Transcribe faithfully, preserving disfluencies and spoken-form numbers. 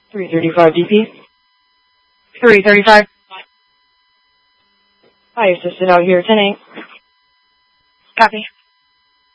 three thirty-five D P. three thirty-five. I assisted out here, ten eight. Copy.